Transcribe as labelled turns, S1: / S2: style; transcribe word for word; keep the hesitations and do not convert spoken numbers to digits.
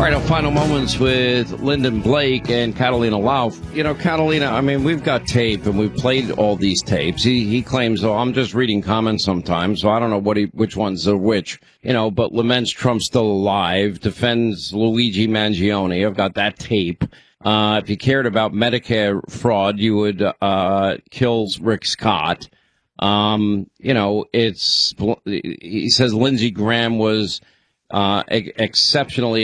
S1: All right, our final moments with Lyndon Blake and Catalina Lauf. You know, Catalina, I mean, we've got tape and we've played all these tapes. He he claims, oh, I'm just reading comments sometimes, so I don't know what he, which ones are which. You know, but laments Trump's still alive, defends Luigi Mangione. I've got that tape. Uh, if you cared about Medicare fraud, you would uh, kill Rick Scott. Um, you know, it's he says Lindsey Graham was uh, ex- exceptionally